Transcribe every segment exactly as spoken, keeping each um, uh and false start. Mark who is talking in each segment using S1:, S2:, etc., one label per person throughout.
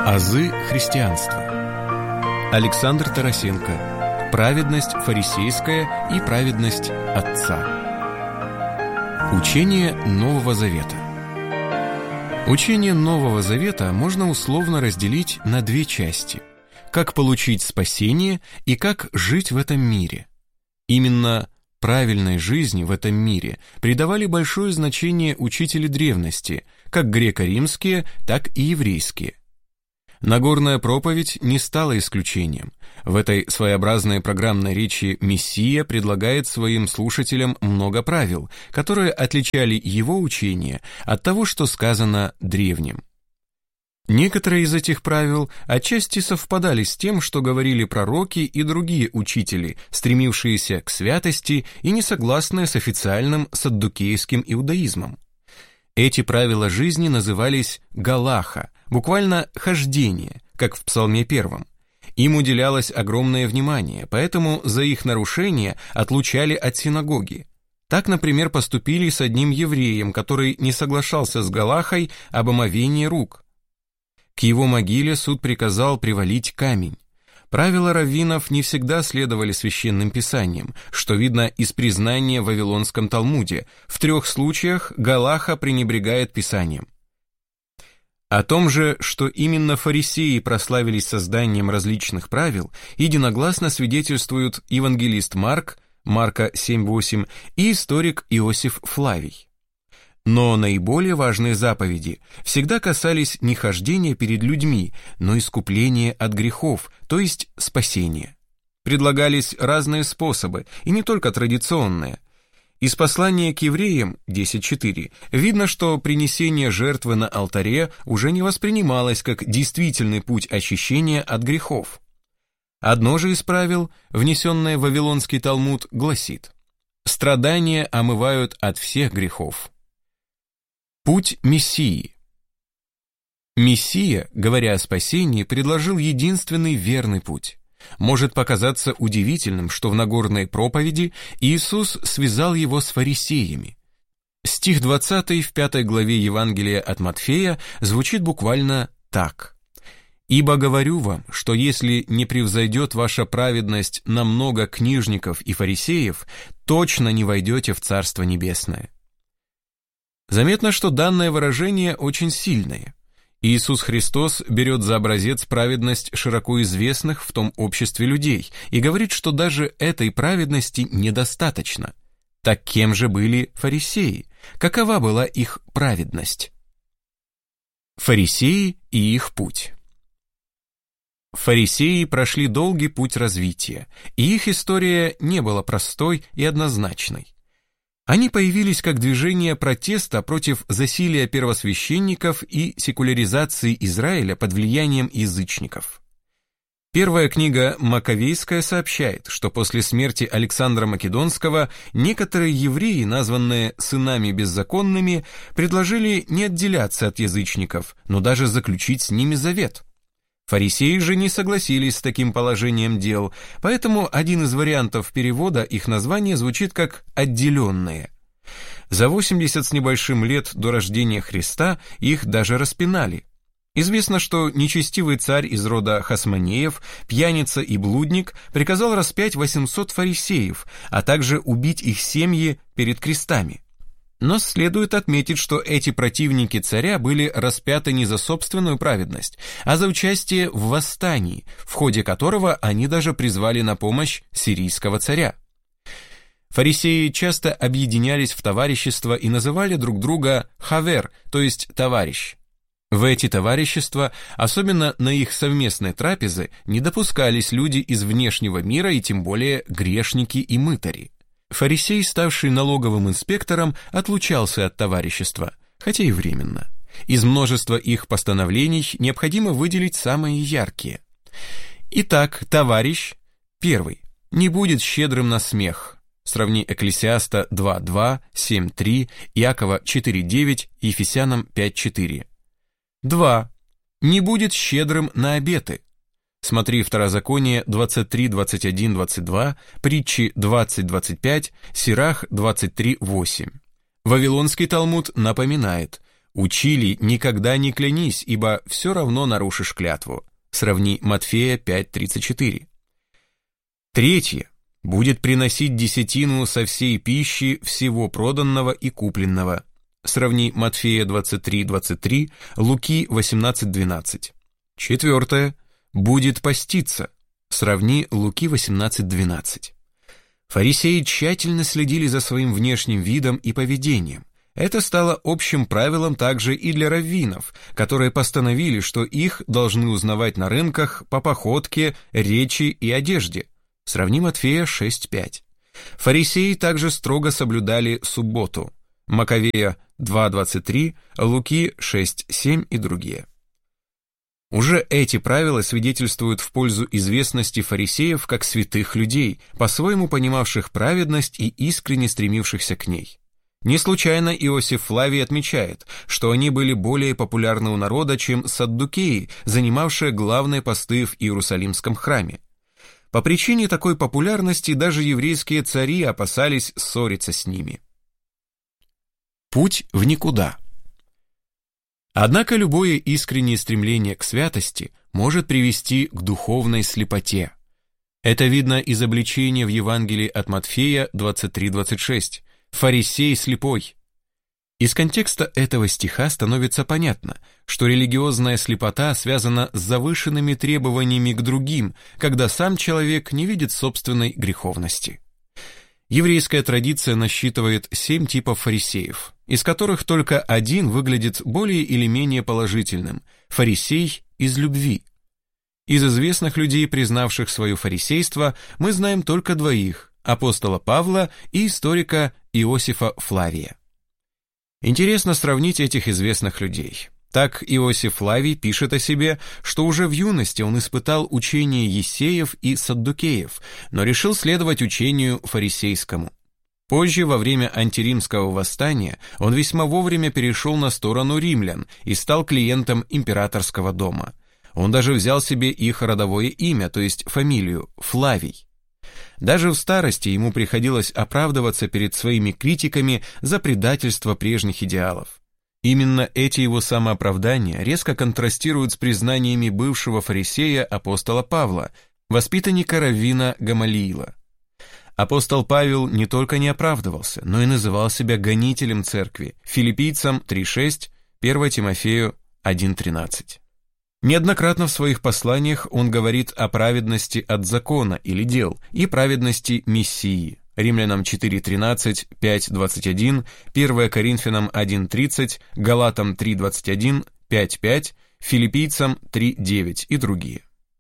S1: Азы христианства. Александр Тарасенко. Праведность фарисейская и праведность Отца. Учение Нового Завета. Учение Нового Завета можно условно разделить на две части: как получить спасение и как жить в этом мире. Именно правильной жизни в этом мире придавали большое значение учители древности, как греко-римские, так и еврейские. Нагорная проповедь не стала исключением. В этой своеобразной программной речи Мессия предлагает своим слушателям много правил, которые отличали его учение от того, что сказано древним. Некоторые из этих правил отчасти совпадали с тем, что говорили пророки и другие учители, стремившиеся к святости и не согласные с официальным саддукейским иудаизмом. Эти правила жизни назывались галаха, буквально хождение, как в Псалме первом. Им уделялось огромное внимание, поэтому за их нарушение отлучали от синагоги. Так, например, поступили с одним евреем, который не соглашался с галахой об омовении рук. К его могиле суд приказал привалить камень. Правила раввинов не всегда следовали священным писаниям, что видно из признания в Вавилонском Талмуде. В трех случаях галаха пренебрегает писанием. О том же, что именно фарисеи прославились созданием различных правил, единогласно свидетельствуют евангелист Марк, Марка семь восемь, и историк Иосиф Флавий. Но наиболее важные заповеди всегда касались не хождения перед людьми, но искупления от грехов, то есть спасения. Предлагались разные способы, и не только традиционные. Из послания к евреям десять четыре видно, что принесение жертвы на алтаре уже не воспринималось как действительный путь очищения от грехов. Одно же из правил, внесенное в Вавилонский Талмуд, гласит: «Страдания омывают от всех грехов». Путь Мессии. Мессия, говоря о спасении, предложил единственный верный путь. Может показаться удивительным, что в Нагорной проповеди Иисус связал его с фарисеями. Стих двадцатый в пятой главе Евангелия от Матфея звучит буквально так: «Ибо говорю вам, что если не превзойдет ваша праведность на много книжников и фарисеев, точно не войдете в Царство Небесное». Заметно, что данное выражение очень сильное. Иисус Христос берет за образец праведность широко известных в том обществе людей и говорит, что даже этой праведности недостаточно. Так кем же были фарисеи? Какова была их праведность? Фарисеи и их путь. Фарисеи прошли долгий путь развития, и их история не была простой и однозначной. Они появились как движение протеста против засилия первосвященников и секуляризации Израиля под влиянием язычников. Первая книга Маковейская сообщает, что после смерти Александра Македонского некоторые евреи, названные сынами беззаконными, предложили не отделяться от язычников, но даже заключить с ними завет. Фарисеи же не согласились с таким положением дел, поэтому один из вариантов перевода их названия звучит как «отделенные». За восемьдесят с небольшим лет до рождения Христа их даже распинали. Известно, что нечестивый царь из рода Хасмонеев, пьяница и блудник, приказал распять восемьсот фарисеев, а также убить их семьи перед крестами. Но следует отметить, что эти противники царя были распяты не за собственную праведность, а за участие в восстании, в ходе которого они даже призвали на помощь сирийского царя. Фарисеи часто объединялись в товарищества и называли друг друга хавер, то есть товарищ. В эти товарищества, особенно на их совместные трапезы, не допускались люди из внешнего мира и тем более грешники и мытари. Фарисей, ставший налоговым инспектором, отлучался от товарищества, хотя и временно. Из множества их постановлений необходимо выделить самые яркие. Итак, товарищ, первый, не будет щедрым на смех. Сравни Экклесиаста два два, семь три, Иакова четыре девять, Ефесянам пять четыре. Два. Не будет щедрым на обеты. Смотри Второзаконие двадцать три двадцать один двадцать два, Притчи двадцать двадцать пять, Сирах двадцать три восемь. Вавилонский Талмуд напоминает: Учили: никогда не клянись, ибо все равно нарушишь клятву. Сравни Матфея пять тридцать четыре. Третье. Будет приносить десятину со всей пищи всего проданного и купленного. Сравни Матфея двадцать три двадцать три, Луки восемнадцать двенадцать. Четвертое. Будет поститься. Сравни Луки восемнадцать двенадцать. Фарисеи тщательно следили за своим внешним видом и поведением. Это стало общим правилом также и для раввинов, которые постановили, что их должны узнавать на рынках по походке, речи и одежде. Сравни Матфея шесть пять. Фарисеи также строго соблюдали субботу. Маковея два двадцать три, Луки шесть семь и другие. Уже эти правила свидетельствуют в пользу известности фарисеев как святых людей, по-своему понимавших праведность и искренне стремившихся к ней. Не случайно Иосиф Флавий отмечает, что они были более популярны у народа, чем саддукеи, занимавшие главные посты в Иерусалимском храме. По причине такой популярности даже еврейские цари опасались ссориться с ними. Путь в никуда. Однако любое искреннее стремление к святости может привести к духовной слепоте. Это видно из обличения в Евангелии от Матфея двадцать три двадцать шесть. «Фарисей слепой». Из контекста этого стиха становится понятно, что религиозная слепота связана с завышенными требованиями к другим, когда сам человек не видит собственной греховности. Еврейская традиция насчитывает семь типов фарисеев, из которых только один выглядит более или менее положительным – фарисей из любви. Из известных людей, признавших свое фарисейство, мы знаем только двоих – апостола Павла и историка Иосифа Флавия. Интересно сравнить этих известных людей. Так Иосиф Флавий пишет о себе, что уже в юности он испытал учение ессеев и саддукеев, но решил следовать учению фарисейскому. Позже, во время антиримского восстания, он весьма вовремя перешел на сторону римлян и стал клиентом императорского дома. Он даже взял себе их родовое имя, то есть фамилию – Флавий. Даже в старости ему приходилось оправдываться перед своими критиками за предательство прежних идеалов. Именно эти его самооправдания резко контрастируют с признаниями бывшего фарисея апостола Павла, воспитанника раввина Гамалиила. Апостол Павел не только не оправдывался, но и называл себя гонителем церкви, филиппийцам три шесть, первое Тимофею один тринадцать. Неоднократно в своих посланиях он говорит о праведности от закона или дел и праведности Мессии. Римлянам четыре тринадцать, пять двадцать один, первое Коринфянам один тридцать, Галатам три двадцать один, пять пять, Филиппийцам три девять и другие.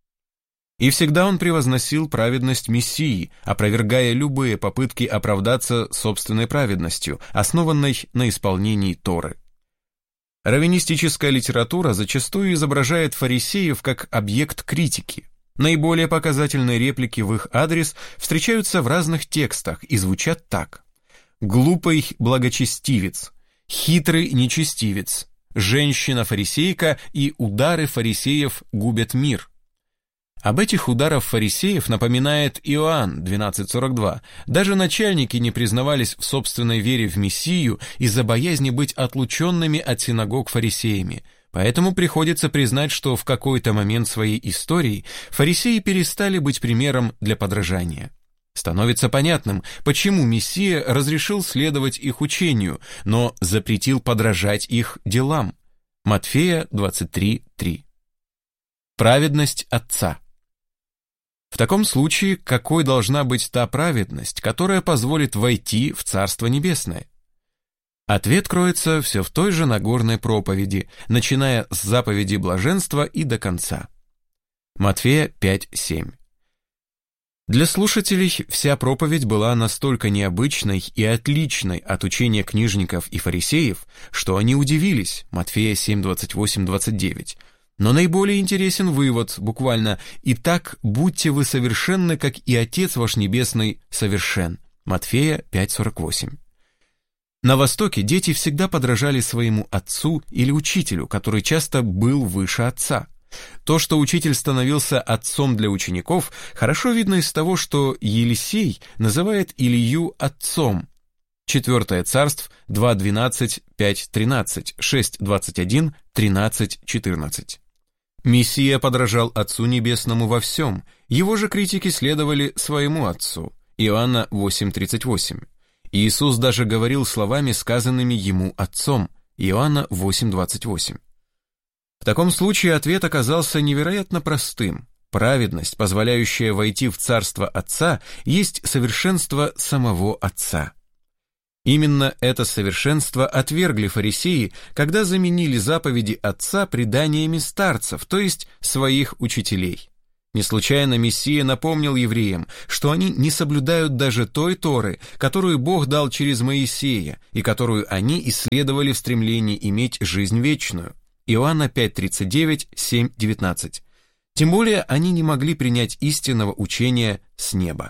S1: И всегда он превозносил праведность Мессии, опровергая любые попытки оправдаться собственной праведностью, основанной на исполнении Торы. Раввинистическая литература зачастую изображает фарисеев как объект критики. Наиболее показательные реплики в их адрес встречаются в разных текстах и звучат так: «Глупый благочестивец», «Хитрый нечестивец», «Женщина-фарисейка» и «Удары фарисеев губят мир». Об этих ударах фарисеев напоминает Иоанн двенадцать сорок два. Даже начальники не признавались в собственной вере в Мессию из-за боязни быть отлученными от синагог фарисеями. Поэтому приходится признать, что в какой-то момент своей истории фарисеи перестали быть примером для подражания. Становится понятным, почему Мессия разрешил следовать их учению, но запретил подражать их делам. Матфея двадцать три три. Праведность Отца. В таком случае, какой должна быть та праведность, которая позволит войти в Царство Небесное? Ответ кроется все в той же Нагорной проповеди, начиная с заповеди блаженства и до конца. Матфея пять семь. Для слушателей вся проповедь была настолько необычной и отличной от учения книжников и фарисеев, что они удивились. Матфея семь двадцать восемь двадцать девять. Но наиболее интересен вывод, буквально: «Итак, будьте вы совершенны, как и Отец ваш Небесный совершен». Матфея пять сорок восемь. На Востоке дети всегда подражали своему отцу или учителю, который часто был выше отца. То, что учитель становился отцом для учеников, хорошо видно из того, что Елисей называет Илию отцом. четвёртое Царств два двенадцать, пять тринадцать, шесть двадцать один, тринадцать четырнадцать. Мессия подражал Отцу Небесному во всем, его же критики следовали своему Отцу. Иоанна восемь тридцать восемь. Иисус даже говорил словами, сказанными ему Отцом. Иоанна восемь двадцать восемь. В таком случае ответ оказался невероятно простым. Праведность, позволяющая войти в Царство Отца, есть совершенство самого Отца. Именно это совершенство отвергли фарисеи, когда заменили заповеди Отца преданиями старцев, то есть своих учителей. Не случайно Мессия напомнил евреям, что они не соблюдают даже той Торы, которую Бог дал через Моисея, и которую они исследовали в стремлении иметь жизнь вечную. Иоанна пять тридцать девять, семь девятнадцать. Тем более они не могли принять истинного учения с неба.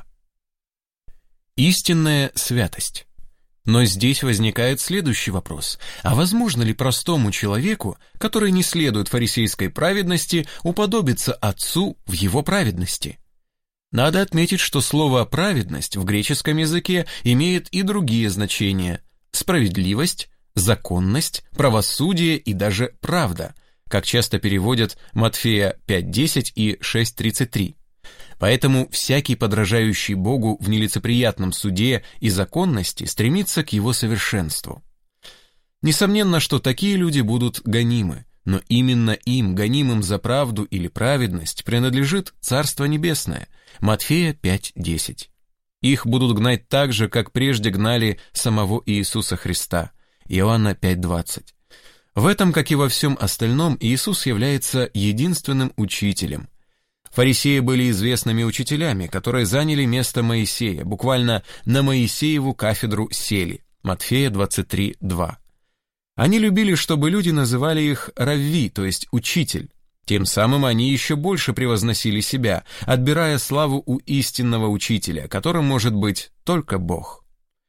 S1: Истинная святость. Но здесь возникает следующий вопрос. А возможно ли простому человеку, который не следует фарисейской праведности, уподобиться Отцу в его праведности? Надо отметить, что слово «праведность» в греческом языке имеет и другие значения – справедливость, законность, правосудие и даже правда, как часто переводят Матфея пять десять и шесть тридцать три. Поэтому всякий, подражающий Богу в нелицеприятном суде и законности, стремится к его совершенству. Несомненно, что такие люди будут гонимы, но именно им, гонимым за правду или праведность, принадлежит Царство Небесное, Матфея пять десять. Их будут гнать так же, как прежде гнали самого Иисуса Христа, Иоанна пять двадцать. В этом, как и во всем остальном, Иисус является единственным учителем. Фарисеи были известными учителями, которые заняли место Моисея, буквально на Моисееву кафедру сели, Матфея двадцать три два. Они любили, чтобы люди называли их равви, то есть учитель. Тем самым они еще больше превозносили себя, отбирая славу у истинного учителя, которым может быть только Бог.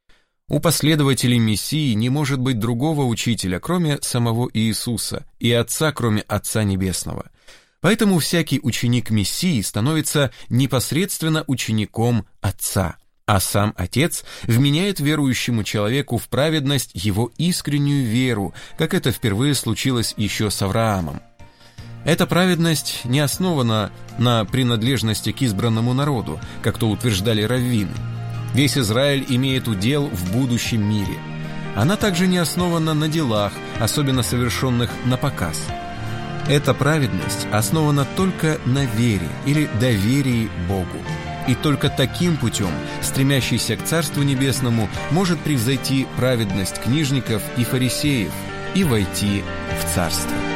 S1: У последователей Мессии не может быть другого учителя, кроме самого Иисуса, и Отца, кроме Отца Небесного. Поэтому всякий ученик Мессии становится непосредственно учеником Отца, а сам Отец вменяет верующему человеку в праведность его искреннюю веру, как это впервые случилось еще с Авраамом. Эта праведность не основана на принадлежности к избранному народу, как то утверждали раввины. Весь Израиль имеет удел в будущем мире. Она также не основана на делах, особенно совершенных напоказ. Эта праведность основана только на вере или доверии Богу. И только таким путем, стремящийся к Царству Небесному, может превзойти праведность книжников и фарисеев и войти в Царство.